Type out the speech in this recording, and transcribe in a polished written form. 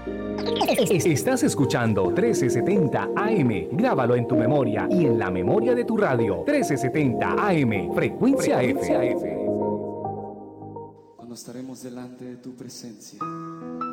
Estás escuchando 1370 AM. Grábalo en tu memoria y en la memoria de tu radio. 1370 AM, frecuencia F. Cuando estaremos delante de tu presencia,